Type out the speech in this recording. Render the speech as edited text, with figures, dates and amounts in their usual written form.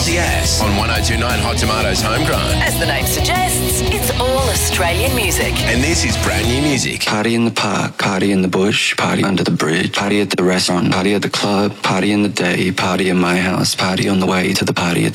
Aussie ass on 1029 Hot Tomatoes Homegrown. As the name suggests, it's all Australian music. And this is brand new music. Party in the park, party in the bush, party under the bridge, party at the restaurant, party at the club, party in the day, party in my house, party on the way to the party at